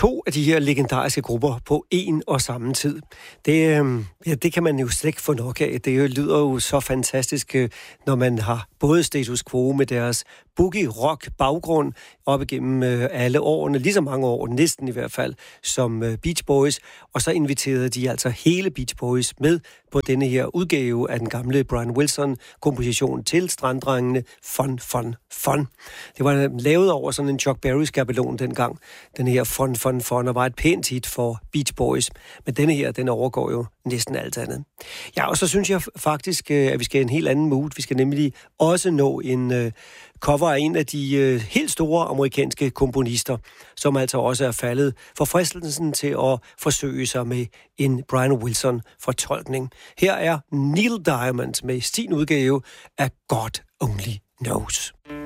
2 af de her legendariske grupper på en og samme tid. Det kan man jo slet ikke få nok af. Det lyder jo så fantastisk, når man har både Status Quo med deres boogie-rock-baggrund op igennem alle årene, lige så mange år, næsten i hvert fald, som Beach Boys. Og så inviterede de altså hele Beach Boys med på denne her udgave af den gamle Brian Wilson-komposition til Stranddrengene Fun, Fun, Fun. Det var lavet over sådan en Chuck Berry-skabelon dengang, den her Fun, Fun, Fun, og var et pænt hit for Beach Boys. Men denne her, den overgår jo næsten alt andet. Ja, og så synes jeg faktisk, at vi skal i en helt anden mood. Vi skal nemlig også nå en cover af en af de helt store amerikanske komponister, som altså også er faldet for fristelsen til at forsøge sig med en Brian Wilson-fortolkning. Her er Neil Diamond med sin udgave af God Only Knows.